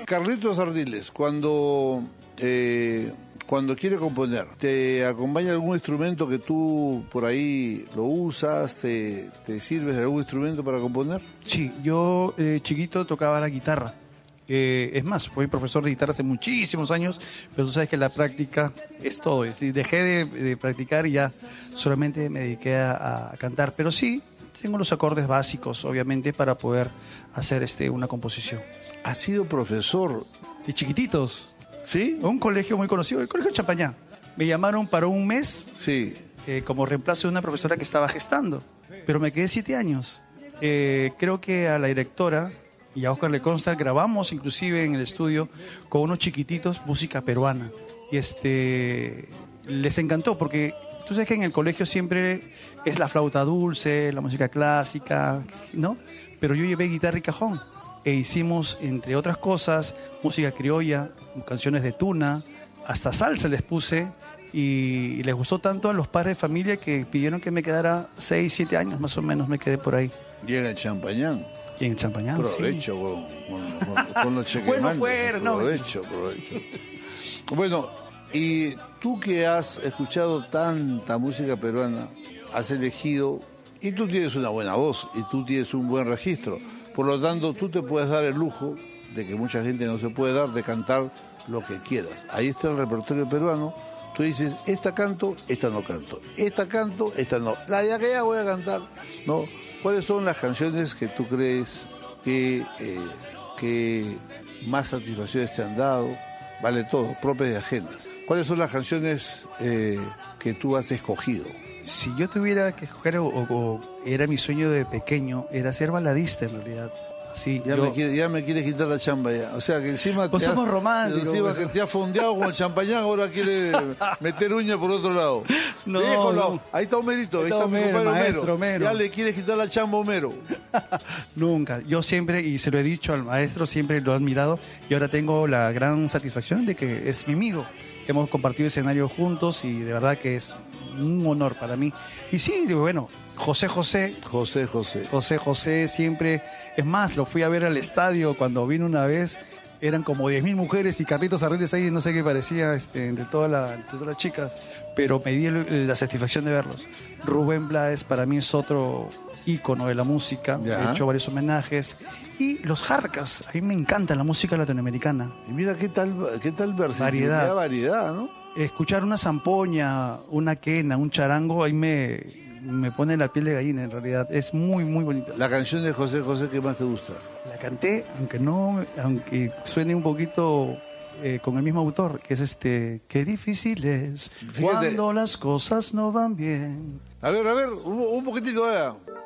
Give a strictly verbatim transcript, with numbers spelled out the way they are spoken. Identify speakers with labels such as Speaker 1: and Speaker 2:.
Speaker 1: Carlitos Ardiles, cuando, eh, cuando quiere componer, ¿te acompaña algún instrumento que tú por ahí lo usas? ¿Te, te sirves de algún instrumento para componer?
Speaker 2: Sí, yo eh, chiquito tocaba la guitarra. Eh, es más, fui profesor de guitarra hace muchísimos años, pero tú sabes que la práctica es todo. Es decir, dejé de, de practicar y ya solamente me dediqué a, a cantar. Pero sí, tengo los acordes básicos, obviamente, para poder hacer este, una composición.
Speaker 1: ¿Has sido profesor?
Speaker 2: De chiquititos.
Speaker 1: ¿Sí?
Speaker 2: Un colegio muy conocido, el Colegio Champañá. Me llamaron para un mes
Speaker 1: Sí.
Speaker 2: eh, como reemplazo de una profesora que estaba gestando, pero me quedé siete años. Eh, creo que a la directora y a Oscar le consta, grabamos inclusive en el estudio con unos chiquititos música peruana. Y este les encantó porque tú sabes que en el colegio siempre es la flauta dulce, la música clásica, ¿no? Pero yo llevé guitarra y cajón e hicimos, entre otras cosas, música criolla, canciones de tuna, hasta salsa les puse. Y les gustó tanto a los padres de familia que pidieron que me quedara seis, siete años más o menos, me quedé por ahí.
Speaker 1: Y en el Champañán.
Speaker 2: Y en Champañán,
Speaker 1: Provecho
Speaker 2: sí.
Speaker 1: con, con, con, con los chequemanes.
Speaker 2: Bueno, fuera, no.
Speaker 1: Provecho, provecho. Bueno, y tú que has escuchado tanta música peruana, has elegido, y tú tienes una buena voz, y tú tienes un buen registro. Por lo tanto, tú te puedes dar el lujo, de que mucha gente no se puede dar, de cantar lo que quieras. Ahí está el repertorio peruano. Tú dices, esta canto, esta no canto. Esta canto, esta no. La de aquella voy a cantar, ¿no? ¿Cuáles son las canciones que tú crees que, eh, que más satisfacciones te han dado? Vale todo, propias y ajenas. ¿Cuáles son las canciones eh, que tú has escogido?
Speaker 2: Si yo tuviera que escoger, o, o era mi sueño de pequeño, era ser baladista en realidad. Sí,
Speaker 1: ya,
Speaker 2: yo...
Speaker 1: me quiere, ya me quieres quitar la chamba ya. O sea que encima
Speaker 2: pues
Speaker 1: te
Speaker 2: somos
Speaker 1: has,
Speaker 2: románticos.
Speaker 1: Encima
Speaker 2: pues.
Speaker 1: que te has fondeado con el champañán, ahora quiere meter uña por otro lado.
Speaker 2: No,
Speaker 1: Viejo,
Speaker 2: no.
Speaker 1: Ahí está Homerito, ahí
Speaker 2: Ahí
Speaker 1: está,
Speaker 2: está
Speaker 1: mi
Speaker 2: Homero,
Speaker 1: compadre
Speaker 2: maestro
Speaker 1: Homero.
Speaker 2: Homero.
Speaker 1: Ya le quieres quitar la chamba a Homero.
Speaker 2: Nunca. Yo siempre, y se lo he dicho al maestro, siempre lo he admirado, y ahora tengo la gran satisfacción de que es mi amigo. Hemos compartido escenario juntos y de verdad que es un honor para mí. Y sí, bueno, José José.
Speaker 1: José José.
Speaker 2: José José siempre, es más, lo fui a ver al estadio cuando vino una vez, eran como diez mil mujeres y Carlitos Ardiles ahí, no sé qué parecía, este, entre, toda la, entre todas las chicas, pero me di la satisfacción de verlos. Rubén Blades para mí es otro ícono de la música,
Speaker 1: Ya.
Speaker 2: he hecho varios homenajes. Y los Jarcas, a mí me encanta la música latinoamericana.
Speaker 1: Y mira qué tal, qué tal
Speaker 2: Variedad.
Speaker 1: versatilidad, variedad, ¿no?
Speaker 2: Escuchar una zampoña, una quena, un charango, ahí me, me pone la piel de gallina en realidad. Es muy, muy bonito.
Speaker 1: La canción de José José que más te gusta.
Speaker 2: La canté, aunque no, aunque suene un poquito eh, con el mismo autor, que es este, qué difícil es
Speaker 1: Fíjate.
Speaker 2: cuando las cosas no van bien.
Speaker 1: A ver, a ver, un, un poquitito, vea.